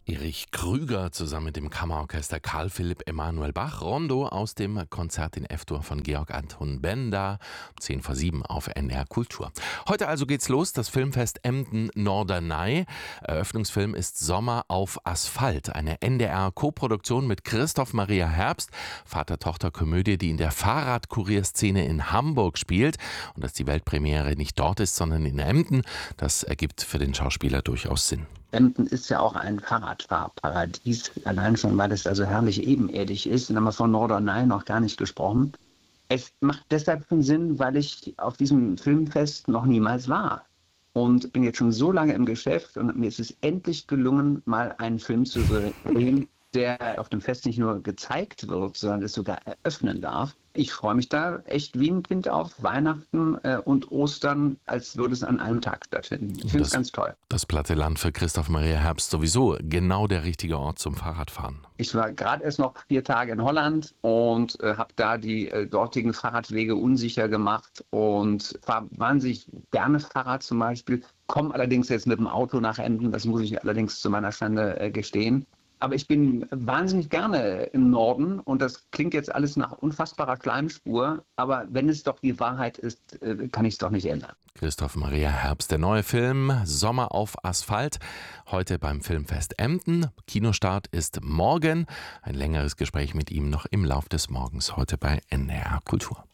Erich Krüger zusammen mit dem Kammerorchester Karl Philipp Emanuel Bach. Rondo aus dem Konzert in F-Dur von Georg Anton Benda. 10 vor 7 auf NDR Kultur. Heute also geht's los, das Filmfest Emden Norderney. Eröffnungsfilm ist Sommer auf Asphalt. Eine NDR-Koproduktion mit Christoph Maria Herbst. Vater-Tochter-Komödie, die in der Fahrradkurierszene in Hamburg spielt. Und dass die Weltpremiere nicht dort ist, sondern in Emden, das ergibt für den Schauspieler durchaus Sinn. Emden ist ja auch ein Fahrradfahrparadies, allein schon, weil es also herrlich ebenerdig ist. Und haben wir von Norderney noch gar nicht gesprochen. Es macht deshalb schon Sinn, weil ich auf diesem Filmfest noch niemals war. Und bin jetzt schon so lange im Geschäft und mir ist es endlich gelungen, mal einen Film zu sehen, der auf dem Fest nicht nur gezeigt wird, sondern es sogar eröffnen darf. Ich freue mich da echt wie ein Kind auf Weihnachten und Ostern, als würde es an einem Tag stattfinden. Ich finde es ganz toll. Das platte Land für Christoph Maria Herbst sowieso genau der richtige Ort zum Fahrradfahren. Ich war gerade erst noch 4 Tage in Holland und habe da die dortigen Fahrradwege unsicher gemacht und fahre wahnsinnig gerne Fahrrad zum Beispiel. Komme allerdings jetzt mit dem Auto nach Emden, das muss ich allerdings zu meiner Schande gestehen. Aber ich bin wahnsinnig gerne im Norden und das klingt jetzt alles nach unfassbarer Kleinspur. Aber wenn es doch die Wahrheit ist, kann ich es doch nicht ändern. Christoph Maria Herbst, der neue Film Sommer auf Asphalt, heute beim Filmfest Emden. Kinostart ist morgen. Ein längeres Gespräch mit ihm noch im Lauf des Morgens, heute bei NDR Kultur.